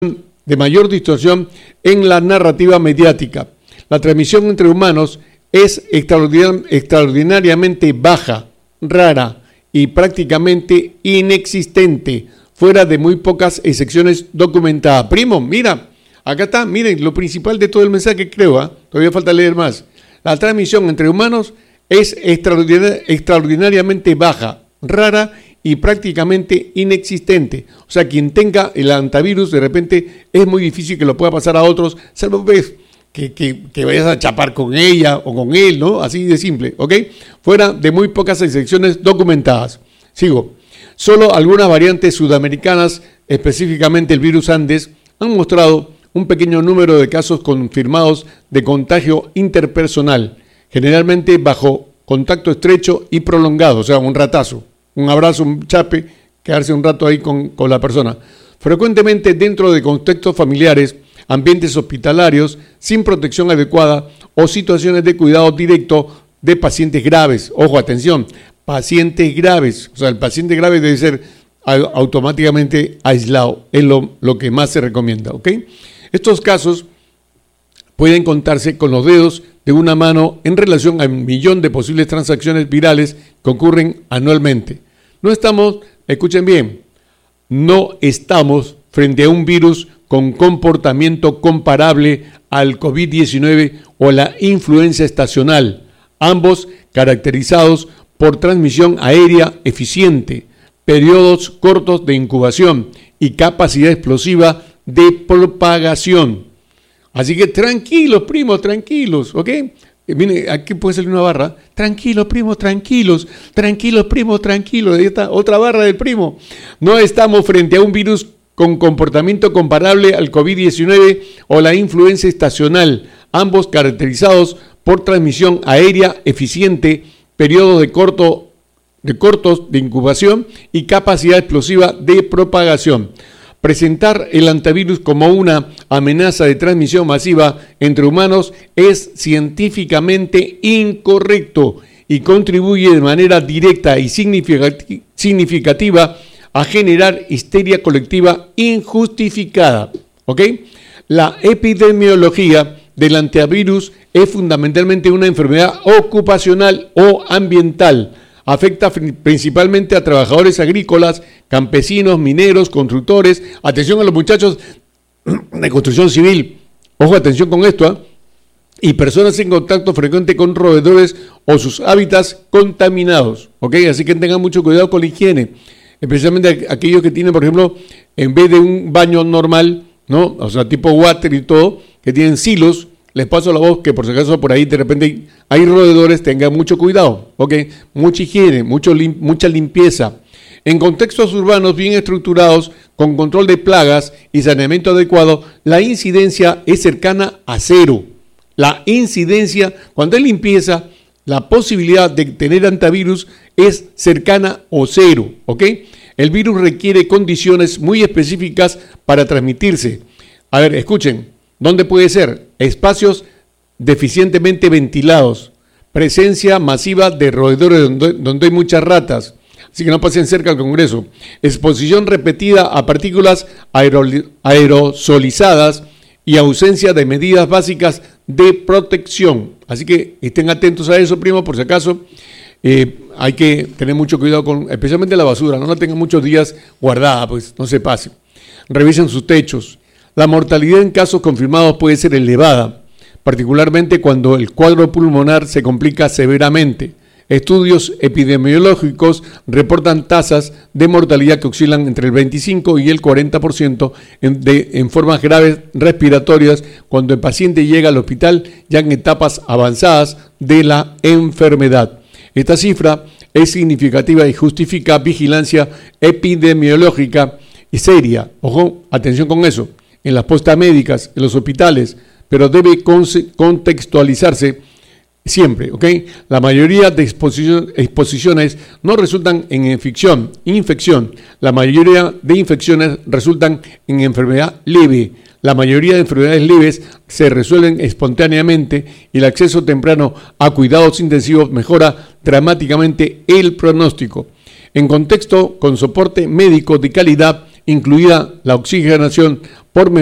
de mayor distorsión en la narrativa mediática. La transmisión entre humanos es extraordinariamente baja, rara y prácticamente inexistente, fuera de muy pocas excepciones documentadas. Primo, mira, acá está, miren, lo principal de todo el mensaje, creo, todavía falta leer más. La transmisión entre humanos es extraordinariamente baja, rara y prácticamente inexistente. O sea, quien tenga el antivirus, de repente es muy difícil que lo pueda pasar a otros, salvo ves que vayas a chapar con ella o con él, ¿no? Así de simple, ¿ok? Fuera de muy pocas excepciones documentadas. Sigo. Solo algunas variantes sudamericanas, específicamente el virus Andes, han mostrado un pequeño número de casos confirmados de contagio interpersonal, generalmente bajo contacto estrecho y prolongado, o sea, un ratazo, un abrazo, un chape, quedarse un rato ahí con la persona. Frecuentemente dentro de contextos familiares, ambientes hospitalarios, sin protección adecuada o situaciones de cuidado directo de pacientes graves. Ojo, atención, pacientes graves. O sea, el paciente grave debe ser automáticamente aislado. Es lo que más se recomienda, ¿ok? Estos casos pueden contarse con los dedos de una mano en relación a 1 millón de posibles transacciones virales que ocurren anualmente. No estamos, escuchen bien, no estamos frente a un virus con comportamiento comparable al COVID-19 o la influenza estacional, ambos caracterizados por transmisión aérea eficiente, periodos cortos de incubación y capacidad explosiva de propagación. Así que tranquilos, primos, tranquilos, ¿ok? Miren, aquí puede salir una barra. Tranquilos, primos, tranquilos. Tranquilos, primos, tranquilos. Ahí está, otra barra del primo. No estamos frente a un virus con comportamiento comparable al COVID-19 o la influenza estacional, ambos caracterizados por transmisión aérea eficiente, periodos cortos de incubación y capacidad explosiva de propagación. Presentar el antivirus como una amenaza de transmisión masiva entre humanos es científicamente incorrecto y contribuye de manera directa y significativa a generar histeria colectiva injustificada. ¿Ok? La epidemiología del antivirus es fundamentalmente una enfermedad ocupacional o ambiental. Afecta principalmente a trabajadores agrícolas, campesinos, mineros, constructores. Atención a los muchachos de construcción civil. Ojo, atención con esto, y personas en contacto frecuente con roedores o sus hábitats contaminados. ¿Ok? Así que tengan mucho cuidado con la higiene. Especialmente aquellos que tienen, por ejemplo, en vez de un baño normal, ¿no? O sea, tipo water y todo, que tienen silos. Les paso la voz que por si acaso por ahí de repente hay roedores, tengan mucho cuidado, ¿ok? Mucha higiene, mucha limpieza. En contextos urbanos bien estructurados, con control de plagas y saneamiento adecuado, la incidencia es cercana a cero. La incidencia, cuando hay limpieza, la posibilidad de tener antivirus es cercana o cero, ¿ok? El virus requiere condiciones muy específicas para transmitirse. A ver, escuchen. ¿Dónde puede ser? Espacios deficientemente ventilados, presencia masiva de roedores donde hay muchas ratas, así que no pasen cerca al Congreso, exposición repetida a partículas aerosolizadas y ausencia de medidas básicas de protección. Así que estén atentos a eso, primo, por si acaso. Hay que tener mucho cuidado con, especialmente la basura, no la tengan muchos días guardada, pues no se pase. Revisen sus techos. La mortalidad en casos confirmados puede ser elevada, particularmente cuando el cuadro pulmonar se complica severamente. Estudios epidemiológicos reportan tasas de mortalidad que oscilan entre el 25 y el 40% en formas graves respiratorias cuando el paciente llega al hospital ya en etapas avanzadas de la enfermedad. Esta cifra es significativa y justifica vigilancia epidemiológica y seria. Ojo, atención con eso. En las postas médicas, en los hospitales, pero debe contextualizarse siempre, ¿ok? La mayoría de exposiciones no resultan en infección. La mayoría de infecciones resultan en enfermedad leve. La mayoría de enfermedades leves se resuelven espontáneamente y el acceso temprano a cuidados intensivos mejora dramáticamente el pronóstico. En contexto con soporte médico de calidad, incluida la oxigenación por